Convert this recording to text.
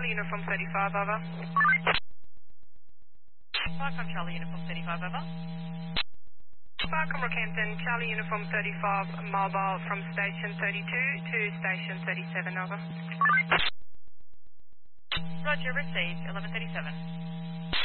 Charlie Uniform 35, over. Farcom Charlie Uniform 35, over. Farcom Rockhampton, Charlie Uniform 35, mobile from station 32 to station 37, over. Roger, received, 1137.